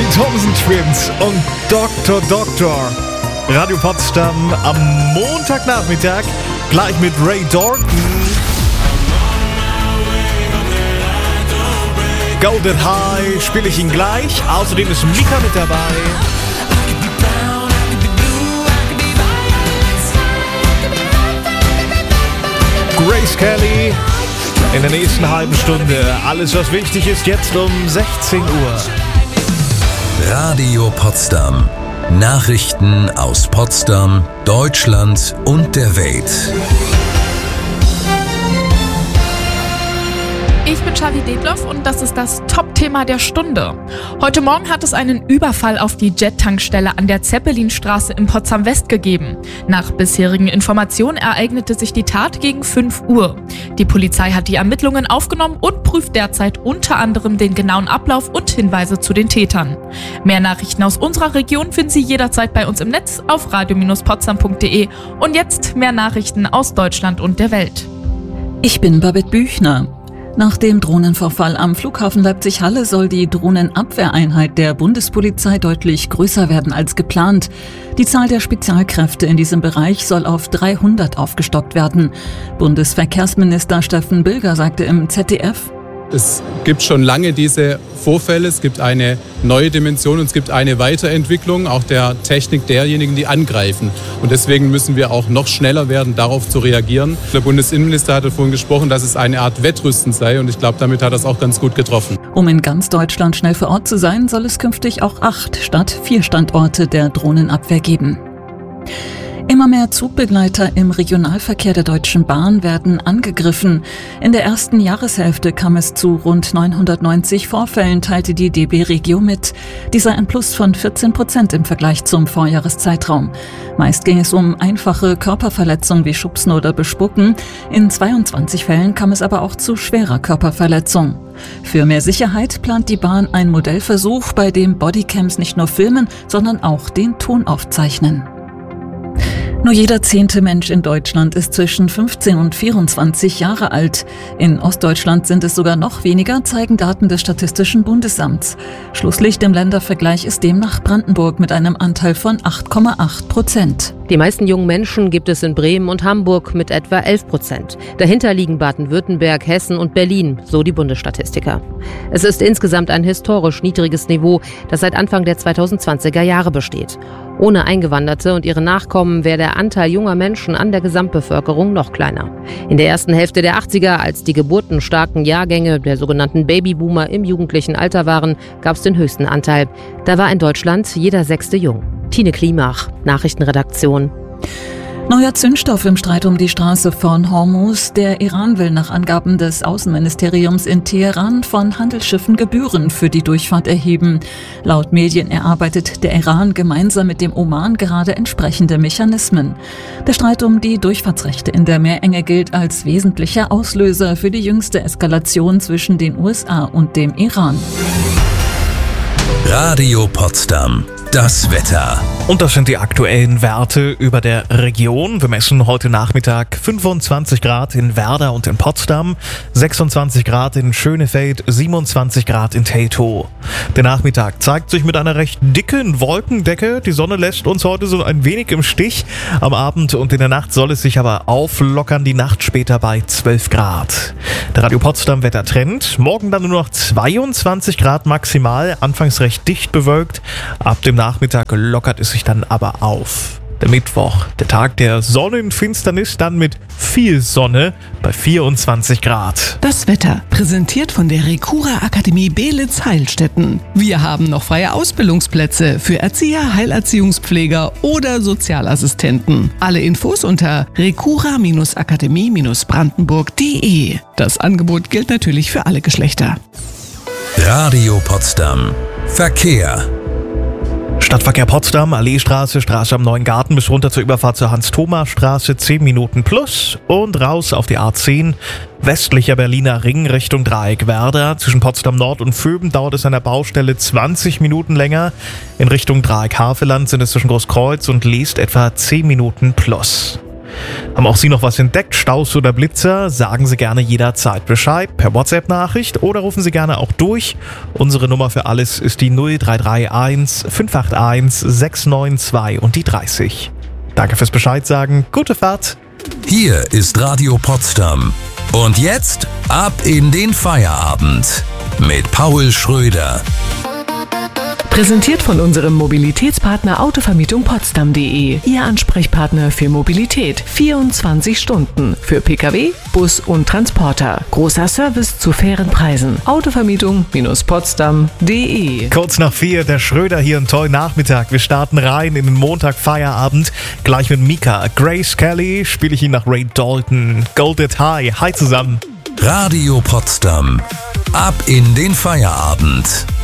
Die Thompson Twins und Dr. Radio Potsdam am Montagnachmittag, gleich mit Ray Dorton. Golden High spiele ich ihn gleich. Außerdem ist Mika mit dabei. Grace Kelly in der nächsten halben Stunde. Alles, was wichtig ist, jetzt um 16 Uhr. Radio Potsdam. Nachrichten aus Potsdam, Deutschland und der Welt. Ich bin Charlie Detloff und das ist das Top-Thema der Stunde. Heute Morgen hat es einen Überfall auf die Jet-Tankstelle an der Zeppelinstraße in Potsdam-West gegeben. Nach bisherigen Informationen ereignete sich die Tat gegen 5 Uhr. Die Polizei hat die Ermittlungen aufgenommen und prüft derzeit unter anderem den genauen Ablauf und Hinweise zu den Tätern. Mehr Nachrichten aus unserer Region finden Sie jederzeit bei uns im Netz auf radio-potsdam.de. Und jetzt mehr Nachrichten aus Deutschland und der Welt. Ich bin Babette Büchner. Nach dem Drohnenvorfall am Flughafen Leipzig-Halle soll die Drohnenabwehreinheit der Bundespolizei deutlich größer werden als geplant. Die Zahl der Spezialkräfte in diesem Bereich soll auf 300 aufgestockt werden. Bundesverkehrsminister Steffen Bilger sagte im ZDF: Es gibt schon lange diese Vorfälle, es gibt eine neue Dimension und es gibt eine Weiterentwicklung auch der Technik derjenigen, die angreifen. Und deswegen müssen wir auch noch schneller werden, darauf zu reagieren. Der Bundesinnenminister hatte vorhin gesprochen, dass es eine Art Wettrüsten sei und ich glaube, damit hat er es auch ganz gut getroffen. Um in ganz Deutschland schnell vor Ort zu sein, soll es künftig auch 8 statt 4 Standorte der Drohnenabwehr geben. Immer mehr Zugbegleiter im Regionalverkehr der Deutschen Bahn werden angegriffen. In der ersten Jahreshälfte kam es zu rund 990 Vorfällen, teilte die DB Regio mit. Dies sei ein Plus von 14% im Vergleich zum Vorjahreszeitraum. Meist ging es um einfache Körperverletzungen wie Schubsen oder Bespucken. In 22 Fällen kam es aber auch zu schwerer Körperverletzung. Für mehr Sicherheit plant die Bahn einen Modellversuch, bei dem Bodycams nicht nur filmen, sondern auch den Ton aufzeichnen. Nur jeder 10. Mensch in Deutschland ist zwischen 15 und 24 Jahre alt. In Ostdeutschland sind es sogar noch weniger, zeigen Daten des Statistischen Bundesamts. Schlusslicht im Ländervergleich ist demnach Brandenburg mit einem Anteil von 8,8%. Die meisten jungen Menschen gibt es in Bremen und Hamburg mit etwa 11%. Dahinter liegen Baden-Württemberg, Hessen und Berlin, so die Bundesstatistiker. Es ist insgesamt ein historisch niedriges Niveau, das seit Anfang der 2020er Jahre besteht. Ohne Eingewanderte und ihre Nachkommen wäre der Anteil junger Menschen an der Gesamtbevölkerung noch kleiner. In der ersten Hälfte der 80er, als die geburtenstarken Jahrgänge der sogenannten Babyboomer im jugendlichen Alter waren, gab es den höchsten Anteil. Da war in Deutschland jeder 6. jung. Tine Klimach, Nachrichtenredaktion. Neuer Zündstoff im Streit um die Straße von Hormuz. Der Iran will nach Angaben des Außenministeriums in Teheran von Handelsschiffen Gebühren für die Durchfahrt erheben. Laut Medien erarbeitet der Iran gemeinsam mit dem Oman gerade entsprechende Mechanismen. Der Streit um die Durchfahrtsrechte in der Meerenge gilt als wesentlicher Auslöser für die jüngste Eskalation zwischen den USA und dem Iran. Radio Potsdam. Das Wetter. Und das sind die aktuellen Werte über der Region. Wir messen heute Nachmittag 25 Grad in Werder und in Potsdam, 26 Grad in Schönefeld, 27 Grad in Teltow. Der Nachmittag zeigt sich mit einer recht dicken Wolkendecke. Die Sonne lässt uns heute so ein wenig im Stich. Am Abend und in der Nacht soll es sich aber auflockern. Die Nacht später bei 12 Grad. Der Radio Potsdam Wettertrend. Morgen dann nur noch 22 Grad maximal. Anfangs recht dicht bewölkt. Ab dem Nachmittag lockert es sich dann aber auf. Der Mittwoch, der Tag der Sonnenfinsternis, dann mit viel Sonne bei 24 Grad. Das Wetter, präsentiert von der Recura Akademie Beelitz-Heilstätten. Wir haben noch freie Ausbildungsplätze für Erzieher, Heilerziehungspfleger oder Sozialassistenten. Alle Infos unter recura-akademie-brandenburg.de. Das Angebot gilt natürlich für alle Geschlechter. Radio Potsdam. Verkehr. Stadtverkehr Potsdam, Alleestraße, Straße am Neuen Garten bis runter zur Überfahrt zur Hans-Thoma-Straße 10 Minuten plus und raus auf die A10. Westlicher Berliner Ring Richtung Dreieck Werder. Zwischen Potsdam Nord und Vöben dauert es an der Baustelle 20 Minuten länger. In Richtung Dreieck Havelland sind es zwischen Großkreuz und Leest etwa 10 Minuten plus. Haben auch Sie noch was entdeckt, Staus oder Blitzer? Sagen Sie gerne jederzeit Bescheid per WhatsApp-Nachricht oder rufen Sie gerne auch durch. Unsere Nummer für alles ist die 0331 581 692 und die 30. Danke fürs Bescheid sagen, gute Fahrt. Hier ist Radio Potsdam. Und jetzt ab in den Feierabend mit Paul Schröder. Präsentiert von unserem Mobilitätspartner Autovermietung Potsdam.de. Ihr Ansprechpartner für Mobilität. 24 Stunden. Für Pkw, Bus und Transporter. Großer Service zu fairen Preisen. Autovermietung-Potsdam.de. Kurz nach 4, der Schröder hier, einen tollen Nachmittag. Wir starten rein in den Montag-Feierabend. Gleich mit Mika. Grace Kelly spiele ich ihn nach Ray Dalton. Golden High. Hi zusammen. Radio Potsdam. Ab in den Feierabend.